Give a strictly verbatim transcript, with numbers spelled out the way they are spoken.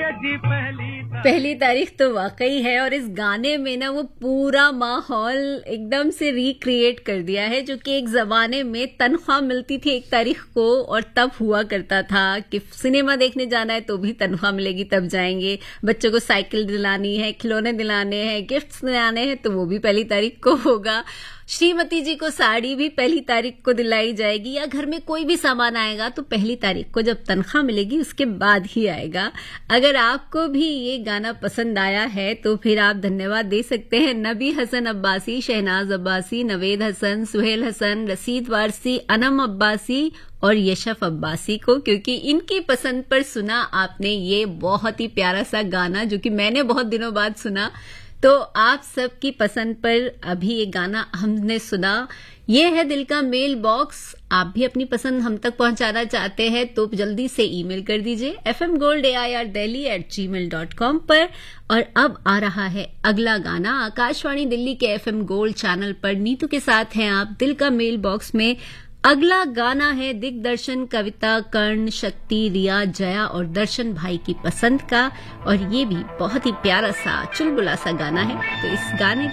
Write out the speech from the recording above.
जी पहली पहली तारीख तो वाकई है, और इस गाने में ना वो पूरा माहौल एकदम से रिक्रिएट कर दिया है, जो कि एक जमाने में तनख्वाह मिलती थी एक तारीख को, और तब हुआ करता था कि सिनेमा देखने जाना है तो भी तनख्वाह मिलेगी तब जाएंगे, बच्चों को साइकिल दिलानी है, खिलौने दिलाने हैं, गिफ्ट्स दिलाने हैं तो वो भी पहली तारीख को होगा, श्रीमती जी को साड़ी भी पहली तारीख को दिलाई जाएगी, या घर में कोई भी सामान आएगा तो पहली तारीख को जब तनख्वाह मिलेगी उसके बाद ही आएगा। अगर आपको भी ये गाना पसंद आया है तो फिर आप धन्यवाद दे सकते हैं नबी हसन अब्बासी, शहनाज अब्बासी, नवेद हसन, सुहेल हसन, रसीद वारसी, अनम अब्बासी और यशफ अब्बासी को, क्योंकि इनकी पसंद पर सुना आपने ये बहुत ही प्यारा सा गाना जो कि मैंने बहुत दिनों बाद सुना। तो आप सबकी पसंद पर अभी ये गाना हमने सुना। ये है दिल का मेल बॉक्स। आप भी अपनी पसंद हम तक पहुंचाना चाहते हैं तो जल्दी से ईमेल कर दीजिए F M gold A I R Delhi eight ji mail dot com पर। और अब आ रहा है अगला गाना आकाशवाणी दिल्ली के एफ एम गोल्ड चैनल पर। नीतू के साथ हैं आप दिल का मेल बॉक्स में। अगला गाना है दिग्दर्शन, कविता, कर्ण, शक्ति, रिया, जया और दर्शन भाई की पसंद का, और ये भी बहुत ही प्यारा सा चुलबुला सा गाना है। तो इस गाने